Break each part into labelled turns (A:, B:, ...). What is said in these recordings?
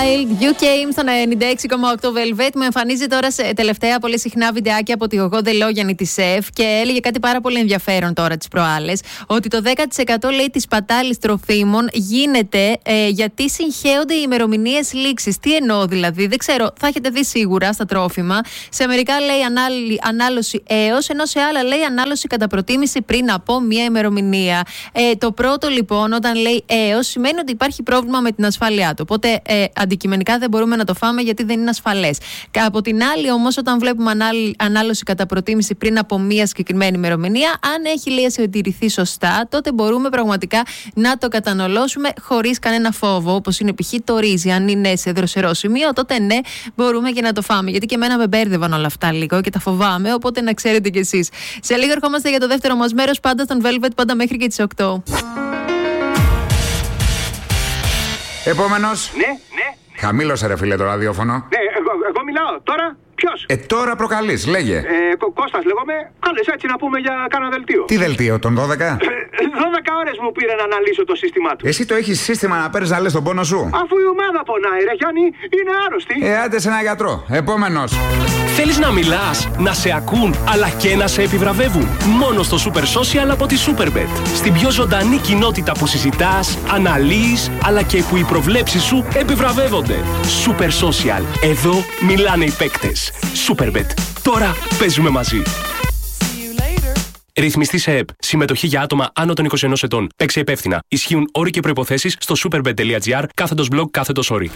A: Wild, You Came στο 96,8 Velvet. Μου εμφανίζει τώρα τελευταία πολύ συχνά βιντεάκια από τη Γογό Ντελόγιαννη τη ΣΕΦ και έλεγε κάτι πάρα πολύ ενδιαφέρον τώρα τις προάλλες. Ότι το 10% λέει της πατάλης τροφίμων γίνεται γιατί συγχέονται οι ημερομηνίες λήξης. Τι εννοώ δηλαδή, δεν ξέρω, θα έχετε δει σίγουρα στα τρόφιμα. Σε μερικά λέει ανάλωση έως, ενώ σε άλλα λέει ανάλωση κατά προτίμηση πριν από μία ημερομηνία. Το πρώτο λοιπόν, όταν λέει έως, σημαίνει ότι υπάρχει πρόβλημα με την ασφάλειά του. Οπότε αντικειμενικά δεν μπορούμε να το φάμε γιατί δεν είναι ασφαλές. Από την άλλη όμως, όταν βλέπουμε ανάλωση κατά προτίμηση πριν από μία συγκεκριμένη ημερομηνία, αν έχει λέει συντηρηθεί σωστά, τότε μπορούμε πραγματικά να το καταναλώσουμε χωρίς κανένα φόβο. Όπως είναι π.χ. το ρύζι, αν είναι σε δροσερό σημείο, τότε ναι, μπορούμε και να το φάμε. Γιατί και εμένα με μπέρδευαν όλα αυτά λίγο και τα φοβάμαι, οπότε να ξέρετε κι εσείς. Σε λίγο ερχόμαστε για το δεύτερο μας μέρος, πάντα στον Velvet, πάντα μέχρι και τις 8.
B: Επόμενος.
C: Ναι.
B: Χαμήλωσε ρε φίλε το ραδιόφωνο.
C: Ναι, εγώ μιλάω. Τώρα ποιος?
B: Τώρα προκαλείς, λέγε.
C: Κώστας λέγομαι. Κάλες έτσι να πούμε για κάνα δελτίο.
B: Τι δελτίο, τον 12?
C: 12 ώρες μου πήρε να αναλύσω το σύστημά του.
B: Εσύ το έχεις σύστημα να παίρνεις να λες τον πόνο σου?
C: Αφού η ομάδα πονάει ρε Γιάννη, είναι άρρωστη.
B: Άντε σε ένα γιατρό. Επόμενος.
D: Θέλεις να μιλάς, να σε ακούν, αλλά και να σε επιβραβεύουν? Μόνο στο Super Social από τη Superbet. Στην πιο ζωντανή κοινότητα που συζητάς, αναλύεις, αλλά και που οι προβλέψεις σου επιβραβεύονται. Super Social. Εδώ μιλάνε οι παίκτες. Superbet. Τώρα παίζουμε μαζί. Ρυθμιστή σε ΕΠ. Συμμετοχή για άτομα άνω των 21 ετών. Παίξε υπεύθυνα. Ισχύουν όροι και προϋποθέσεις στο superbet.gr/blog/όροι.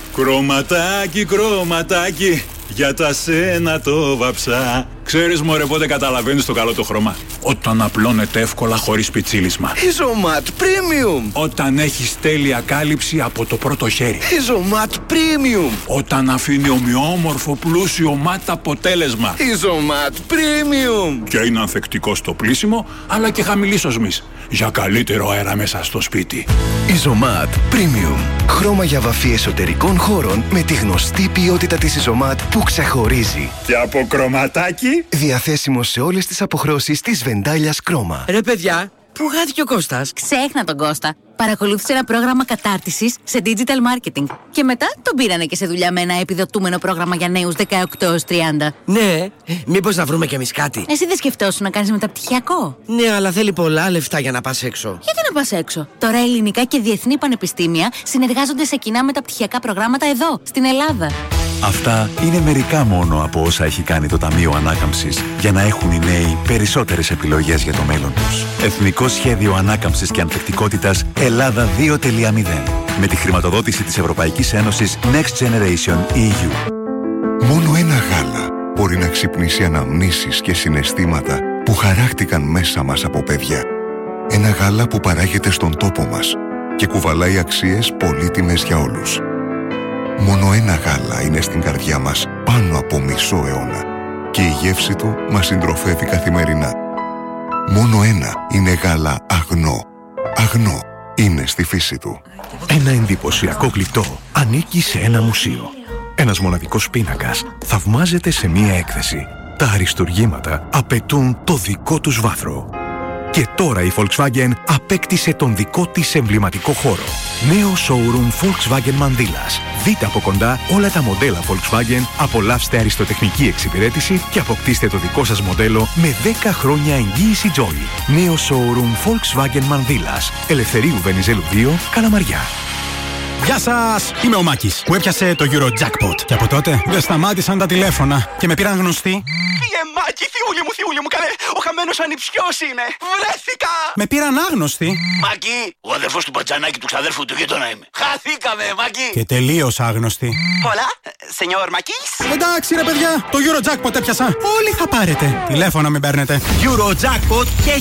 E: Κρωματάκι, για τα σένα το βαψά. Ξέρεις μωρέ πότε καταλαβαίνεις το καλό το χρώμα? Όταν απλώνεται εύκολα χωρίς πιτσίλισμα.
F: Isomat Premium.
E: Όταν έχεις τέλεια κάλυψη από το πρώτο χέρι.
F: Isomat Premium.
E: Όταν αφήνει ομοιόμορφο πλούσιο ματ αποτέλεσμα.
F: Isomat Premium.
E: Και είναι ανθεκτικό στο πλύσιμο, αλλά και χαμηλής οσμής. Για καλύτερο αέρα μέσα στο σπίτι.
F: Isomat Premium. Χρώμα για βαφή εσωτερικών χώρων με τη γνωστή ποιότητα της Isomat που ξεχωρίζει.
E: Και από κρωματάκι.
F: Διαθέσιμο σε όλες τις αποχρώσεις της βεντάλιας Κρόμα.
G: Ρε παιδιά, πού χάθηκε ο Κώστας?
H: Ξέχνα τον Κώστα. Παρακολούθησε ένα πρόγραμμα κατάρτισης σε digital marketing. Και μετά τον πήρανε και σε δουλειά με ένα επιδοτούμενο πρόγραμμα για νέους 18-30.
G: Ναι, μήπως να βρούμε κι εμείς κάτι?
H: Εσύ δεν σκεφτόσουν να κάνεις μεταπτυχιακό?
G: Ναι, αλλά θέλει πολλά λεφτά για να πας έξω.
H: Γιατί να πας έξω? Τώρα ελληνικά και διεθνή πανεπιστήμια συνεργάζονται σε κοινά μεταπτυχιακά προγράμματα εδώ, στην Ελλάδα.
I: Αυτά είναι μερικά μόνο από όσα έχει κάνει το Ταμείο Ανάκαμψης για να έχουν οι νέοι περισσότερες επιλογές για το μέλλον τους. Εθνικό Σχέδιο Ανάκαμψης και Ανθεκτικότητας Ελλάδα 2.0. Με τη χρηματοδότηση της Ευρωπαϊκής Ένωσης Next Generation EU.
J: Μόνο ένα γάλα μπορεί να ξυπνήσει αναμνήσεις και συναισθήματα που χαράχτηκαν μέσα μας από παιδιά. Ένα γάλα που παράγεται στον τόπο μας και κουβαλάει αξίες πολύτιμες για όλους. Μόνο ένα γάλα είναι στην καρδιά μας πάνω από μισό αιώνα και η γεύση του μας συντροφεύει καθημερινά. Μόνο ένα είναι γάλα αγνό. Αγνό είναι στη φύση του.
K: Ένα εντυπωσιακό γλυπτό ανήκει σε ένα μουσείο. Ένας μοναδικός πίνακας θαυμάζεται σε μία έκθεση. Τα αριστουργήματα απαιτούν το δικό τους βάθρο. Και τώρα η Volkswagen απέκτησε τον δικό της εμβληματικό χώρο. Νέο showroom Volkswagen Μανδύλας. Δείτε από κοντά όλα τα μοντέλα Volkswagen, απολαύστε αριστοτεχνική εξυπηρέτηση και αποκτήστε το δικό σας μοντέλο με 10 χρόνια εγγύηση Joy. Νέο showroom Volkswagen Μανδύλας. Ελευθερίου Βενιζέλου 2, Καλαμαριά.
L: Γεια σας! Είμαι ο Μάκης που έπιασε το Eurojackpot. Και από τότε δεν σταμάτησαν τα τηλέφωνα και με πήραν γνωστοί.
F: Μάκη, θιούλη μου, καλέ! Ο χαμένος ανιψιός είναι! Βρέθηκα!
L: Με πήραν άγνωστοι.
F: Μάκη, ο αδερφός του Μπατζανάκη του ξαδέρφου του γείτονα είμαι. Χαθήκαμε, Μάκη!
L: Και τελείως άγνωστοι.
F: Hola, señor Μάκης.
L: Εντάξει ρε παιδιά, το Eurojackpot έπιασα. Όλοι θα πάρετε. Τηλέφωνο μην παίρνετε.
G: Eurojackpot και